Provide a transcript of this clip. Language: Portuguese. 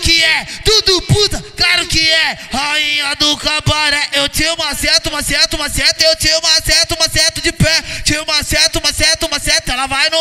que é, tudo puta, claro que é. Rainha do cabaré, eu te maceto, eu te maceto de pé. Te maceto, ela vai no